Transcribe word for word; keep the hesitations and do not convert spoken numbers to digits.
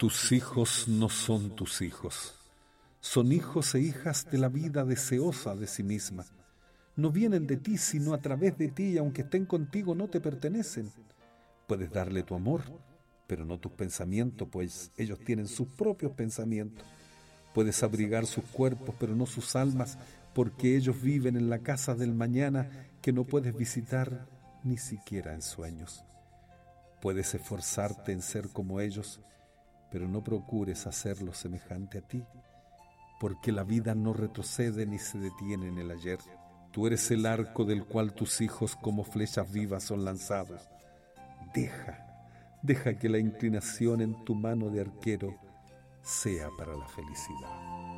Tus hijos no son tus hijos. Son hijos e hijas de la vida deseosa de sí misma. No vienen de ti, sino a través de ti, y aunque estén contigo, no te pertenecen. Puedes darle tu amor, pero no tus pensamientos, pues ellos tienen sus propios pensamientos. Puedes abrigar sus cuerpos, pero no sus almas, porque ellos viven en la casa del mañana que no puedes visitar ni siquiera en sueños. Puedes esforzarte en ser como ellos, pero no procures hacerlo semejante a ti, porque la vida no retrocede ni se detiene en el ayer. Tú eres el arco del cual tus hijos como flechas vivas son lanzados. Deja, deja que la inclinación en tu mano de arquero sea para la felicidad.